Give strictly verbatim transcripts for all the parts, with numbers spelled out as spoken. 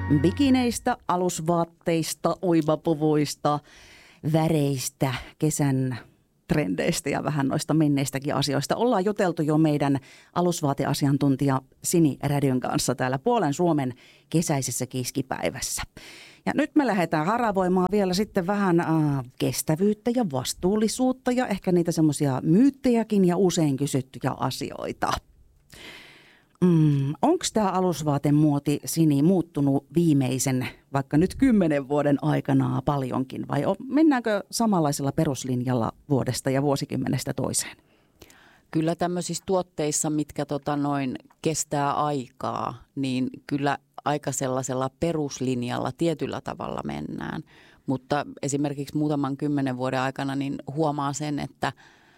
Bikineistä, alusvaatteista, uimapuvuista, väreistä, kesän trendeistä ja vähän noista menneistäkin asioista. Ollaan juteltu jo meidän alusvaateasiantuntija Sini Rädyn kanssa täällä Puolen Suomen kesäisessä kiskipäivässä. Ja nyt me lähdetään haravoimaan vielä sitten vähän äh, kestävyyttä ja vastuullisuutta ja ehkä niitä semmoisia myyttejäkin ja usein kysyttyjä asioita. Mm, onko tämä alusvaatemuoti, Sini, muuttunut viimeisen vaikka nyt kymmenen vuoden aikana paljonkin vai on, mennäänkö samanlaisella peruslinjalla vuodesta ja vuosikymmenestä toiseen? Kyllä tämmöisissä tuotteissa, mitkä tota noin kestää aikaa, niin kyllä aika sellaisella peruslinjalla tietyllä tavalla mennään. Mutta esimerkiksi muutaman kymmenen vuoden aikana niin huomaa sen, että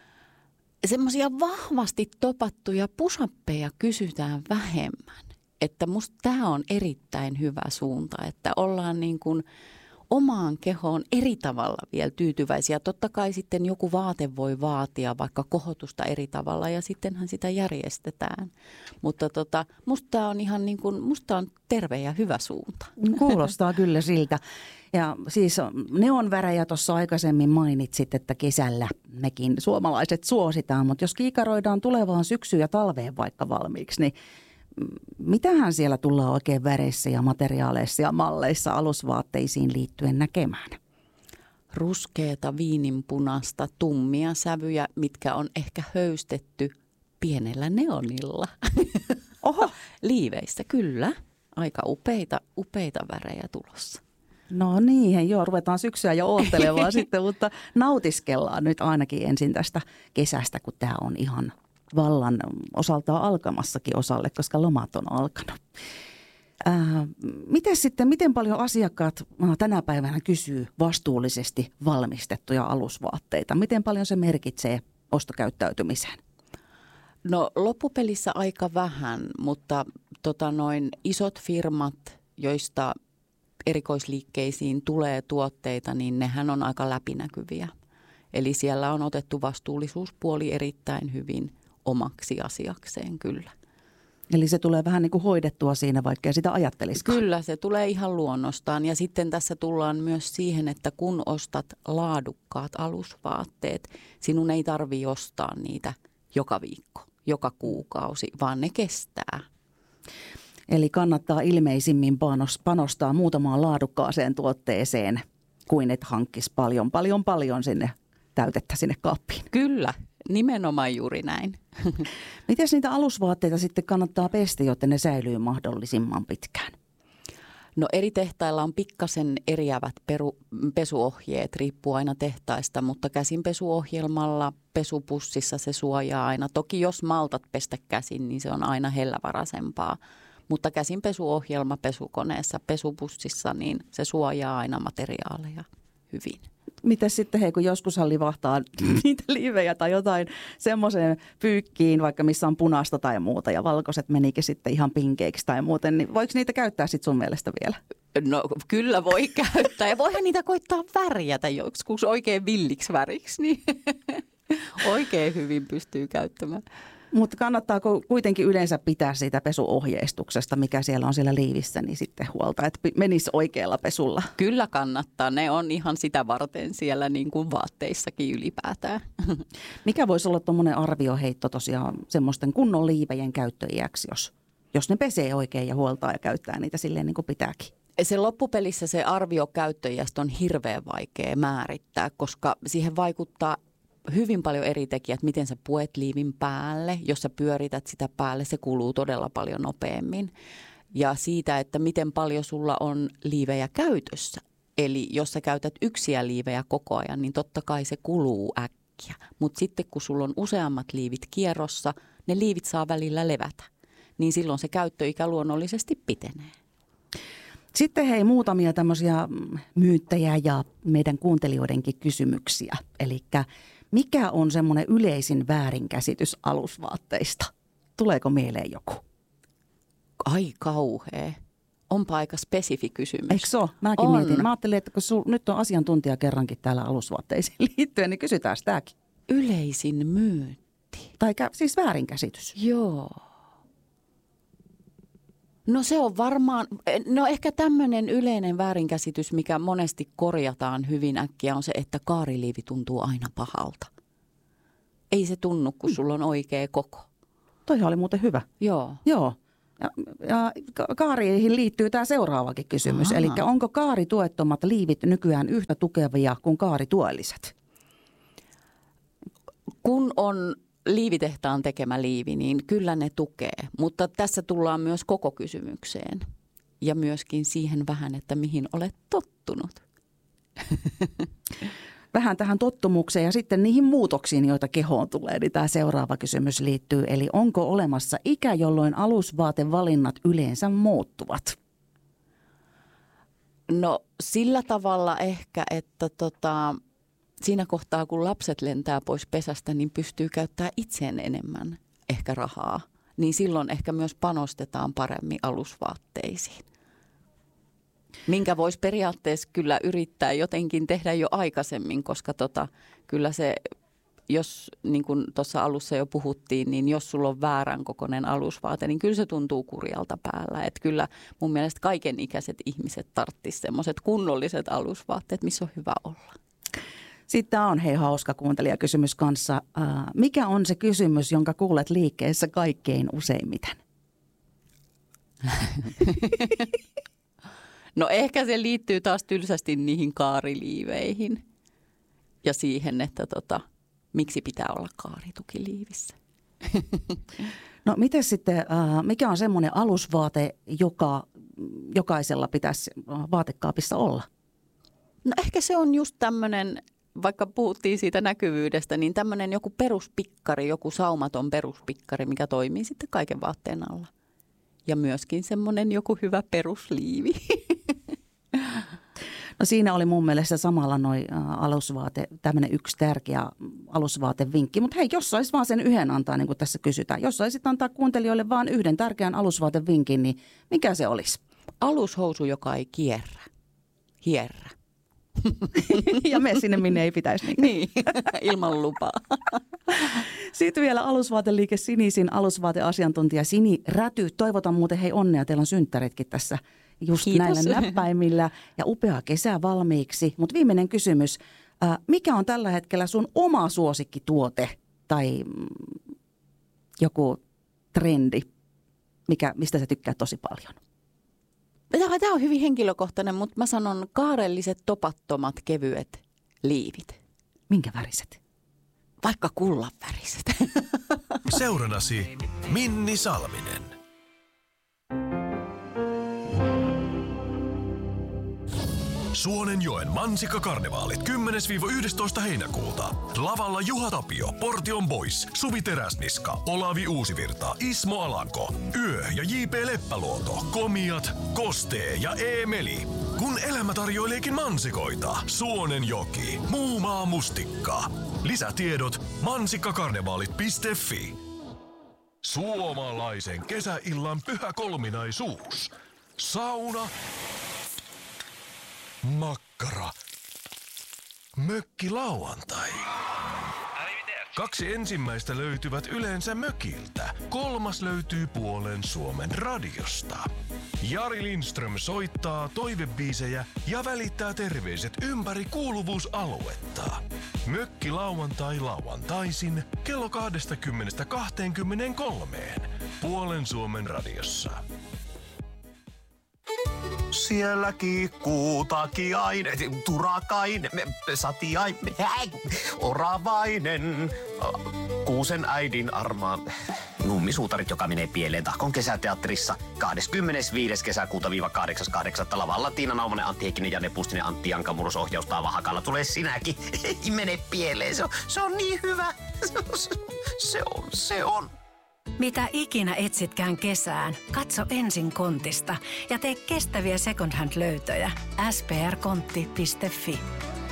semmoisia vahvasti topattuja pusappeja kysytään vähemmän. Että musta tämä on erittäin hyvä suunta, että ollaan niin kuin omaan kehoon eri tavalla vielä tyytyväisiä. Totta kai sitten joku vaate voi vaatia vaikka kohotusta eri tavalla ja sittenhän sitä järjestetään. Mutta tota, musta tämä on ihan niin kuin, musta on terve ja hyvä suunta. Kuulostaa kyllä siltä. Ja siis neonvärejä tuossa aikaisemmin mainitsit, että kesällä mekin suomalaiset suositaan, mutta jos kiikaroidaan tulevaan syksyyn ja talveen vaikka valmiiksi, niin mitähän siellä tullaan oikein väreissä ja materiaaleissa ja malleissa alusvaatteisiin liittyen näkemään? Ruskeata, viininpunasta, tummia sävyjä, mitkä on ehkä höystetty pienellä neonilla. Oho! Liiveissä, kyllä. Aika upeita, upeita värejä tulossa. No niin, joo, ruvetaan syksyä jo oottelemaan sitten, mutta nautiskellaan nyt ainakin ensin tästä kesästä, kun tämä on ihan vallan osaltaan alkamassakin osalle, koska lomat on alkanut. Ää, miten sitten, miten paljon asiakkaat tänä päivänä kysyy vastuullisesti valmistettuja alusvaatteita? Miten paljon se merkitsee ostokäyttäytymiseen? No loppupelissä aika vähän, mutta tota noin isot firmat, joista erikoisliikkeisiin tulee tuotteita, niin nehän on aika läpinäkyviä. Eli siellä on otettu vastuullisuuspuoli erittäin hyvin omaksi asiakseen kyllä. Eli se tulee vähän niin kuin hoidettua siinä, vaikka ei sitä ajattelisikaan. Kyllä, se tulee ihan luonnostaan. Ja sitten tässä tullaan myös siihen, että kun ostat laadukkaat alusvaatteet, sinun ei tarvitse ostaa niitä joka viikko, joka kuukausi, vaan ne kestää. Eli kannattaa ilmeisimmin panostaa muutamaan laadukkaaseen tuotteeseen, kuin et hankkisi paljon, paljon, paljon sinne täytettä sinne kaappiin. Kyllä, nimenomaan juuri näin. Miten niitä alusvaatteita sitten kannattaa pestä, jotta ne säilyy mahdollisimman pitkään? No eri tehtailla on pikkasen eriävät peru, pesuohjeet, riippuu aina tehtaista, mutta käsinpesuohjelmalla pesupussissa se suojaa aina. Toki jos maltat pestä käsin, niin se on aina hellävaraisempaa. Mutta käsinpesuohjelma pesukoneessa, pesupussissa, niin se suojaa aina materiaaleja hyvin. Mitäs sitten hei, kun joskushan livahtaa niitä liivejä tai jotain semmoiseen pyykkiin, vaikka missä on punaista tai muuta ja valkoiset menikin sitten ihan pinkeiksi tai muuten, niin voiko niitä käyttää sitten sun mielestä vielä? No kyllä voi käyttää ja voihan niitä koittaa värjätä joskus oikein villiksi väriksi, niin oikein hyvin pystyy käyttämään. Mutta kannattaako kuitenkin yleensä pitää siitä pesuohjeistuksesta, mikä siellä on siellä liivissä, niin sitten huolta, että menisi oikealla pesulla? Kyllä kannattaa. Ne on ihan sitä varten siellä niin kuin vaatteissakin ylipäätään. Mikä voisi olla tuommoinen arvioheitto tosiaan semmoisten kunnon liivejen käyttöiäksi, jos, jos ne pesee oikein ja huoltaa ja käyttää niitä silleen niin kuin pitääkin? Se loppupelissä se arvio käyttöiästä on hirveän vaikea määrittää, koska siihen vaikuttaa hyvin paljon eri tekijät, miten sä puet liivin päälle. Jos sä pyörität sitä päälle, se kuluu todella paljon nopeammin. Ja siitä, että miten paljon sulla on liivejä käytössä. Eli jos sä käytät yksiä liivejä koko ajan, niin totta kai se kuluu äkkiä. Mutta sitten kun sulla on useammat liivit kierrossa, ne liivit saa välillä levätä. Niin silloin se käyttöikä luonnollisesti pitenee. Sitten hei muutamia tämmöisiä myyttejä ja meidän kuuntelijoidenkin kysymyksiä. Elikkä mikä on semmoinen yleisin väärinkäsitys alusvaatteista? Tuleeko mieleen joku? Ai kauhea. Onpa aika spesifi kysymys. Eikö se ole? Mäkin on. mietin. Mä ajattelin, että kun sul, nyt on asiantuntija kerrankin täällä alusvaatteisiin liittyen, niin kysytään sitäkin. Yleisin myytti. Tai kä- siis väärinkäsitys. Joo. No se on varmaan, no ehkä tämmöinen yleinen väärinkäsitys, mikä monesti korjataan hyvin äkkiä, on se, että kaariliivi tuntuu aina pahalta. Ei se tunnu, kun sulla on oikea koko. Toi oli muuten hyvä. Joo. Joo. Ja, ja kaariin liittyy tämä seuraavakin kysymys. Eli onko kaarituettomat liivit nykyään yhtä tukevia kuin kaarituelliset? Kun on liivitehtaan tekemä liivi, niin kyllä ne tukee. Mutta tässä tullaan myös koko kysymykseen. Ja myöskin siihen vähän, että mihin olet tottunut. Vähän tähän tottumukseen ja sitten niihin muutoksiin, joita kehoon tulee, niin tämä seuraava kysymys liittyy. Eli onko olemassa ikä, jolloin alusvaatevalinnat yleensä muuttuvat? No sillä tavalla ehkä, että tota, siinä kohtaa kun lapset lentää pois pesästä, niin pystyy käyttämään itseen enemmän ehkä rahaa. Niin silloin ehkä myös panostetaan paremmin alusvaatteisiin. Minkä voisi periaatteessa kyllä yrittää jotenkin tehdä jo aikaisemmin, koska tota, kyllä se, jos niin kuin tuossa alussa jo puhuttiin, niin jos sulla on väärän kokoinen alusvaate, niin kyllä se tuntuu kurjalta päällä. Että kyllä mun mielestä kaikenikäiset ihmiset tarvitsisivat semmoiset kunnolliset alusvaatteet, missä on hyvä olla. Sitten tämä on hei hauska kuuntelijakysymys kanssa. Mikä on se kysymys, jonka kuulet liikkeessä kaikkein useimmiten? No ehkä se liittyy taas tylsästi niihin kaariliiveihin ja siihen, että tota, miksi pitää olla kaaritukiliivissä. No miten sitten, mikä on semmoinen alusvaate, joka jokaisella pitäisi vaatekaapissa olla? No ehkä se on just tämmöinen, vaikka puhuttiin siitä näkyvyydestä, niin tämmöinen joku peruspikkari, joku saumaton peruspikkari, mikä toimii sitten kaiken vaatteen alla. Ja myöskin semmoinen joku hyvä perusliivi. No siinä oli mun mielestä samalla noi alusvaate, tämmöinen yksi tärkeä alusvaatevinkki. Mutta hei, jos sais vaan sen yhden antaa, niin kuin tässä kysytään. Jos saisit antaa kuuntelijoille vaan yhden tärkeän alusvaatevinkin, niin mikä se olisi? Alushousu, joka ei kierrä. Hierrä. Ja mene sinne, minne ei pitäisi. Niin, niin ilman lupaa. Sitten vielä alusvaateliike Sinisin alusvaateasiantuntija Sini Räty. Toivotan muuten hei onnea, teillä on synttäritkin tässä just Kiitos. Näillä näppäimillä ja upea kesä valmiiksi. Mutta viimeinen kysymys, mikä on tällä hetkellä sun oma suosikkituote tai joku trendi, mikä, mistä sä tykkäät tosi paljon? Tämä on hyvin henkilökohtainen, mutta mä sanon kaarelliset, topattomat, kevyet liivit. Minkä väriset? Vaikka kullan väriset. Seurannasi Minni Salminen. Suonenjoen Mansikkakarnevaalit kymmenes yhdestoista heinäkuuta. Lavalla Juha Tapio, Portion Boys, Suvi Teräsniska, Olavi Uusivirta, Ismo Alanko, Yö ja J P Leppäluoto, Komiat, Kostee ja Eemeli. Kun elämä tarjoileekin mansikoita, Suonenjoki, muu maa mustikka. Lisätiedot mansikkakarnevaalit piste fi. Suomalaisen kesäillan pyhä kolminaisuus. Sauna, makkara, mökki lauantai. Kaksi ensimmäistä löytyvät yleensä mökiltä. Kolmas löytyy puolen Suomen radiosta. Jari Lindström soittaa toivebiisejä ja välittää terveiset ympäri kuuluvuusaluetta. Mökki lauantai lauantaisin kello kaksikymmentä kaksikymmentäkolme puolen Suomen radiossa. Siellä kiikkuu takiainen, turakainen, satiainen, oravainen, kuusen äidin armaan. Nummisuutarit, joka menee pieleen tahkon kesäteatterissa kahdeskymmenesviides kesäkuuta viiva kahdeksas kahdeksatta lavalla Tiina Naumanen, Antti Heikkinen, Janne Pustinen, Antti Jankamurus ohjaustaa Vahakalla. Tulee sinäkin. Ei mene pieleen. Se on, se on niin hyvä. Se, se on, se on. Mitä ikinä etsitkään kesään, katso ensin Kontista ja tee kestäviä second hand -löytöjä. s p r kontti piste f i.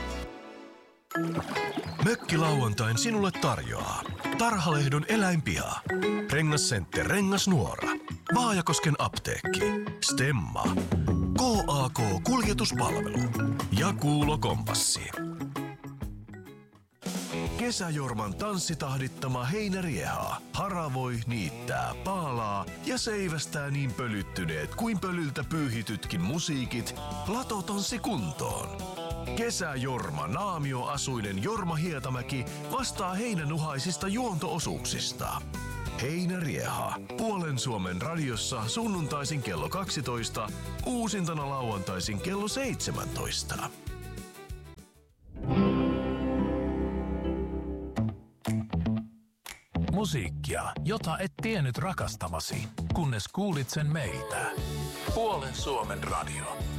Mökki lauantain sinulle tarjoaa Tarhalehdon eläinpiha, Rengascenter Rengasnuora, Vaajakosken apteekki, Stemma, K A K Kuljetuspalvelu ja Kuulo Kompassi. Kesäjorman tanssitahdittama heinärieha haravoi, niittää, paalaa ja seivästää niin pölyttyneet kuin pölyltä pyyhitytkin musiikit latotonssi kuntoon. Kesäjorma naamioasuinen Jorma Hietamäki vastaa heinänuhaisista juonto-osuuksista. Heinärieha. Puolen Suomen radiossa sunnuntaisin kello kaksitoista, uusintana lauantaisin kello seitsemäntoista. Musiikkia, jota et tiennyt rakastavasi, kunnes kuulit sen meiltä. Puolen Suomen radio.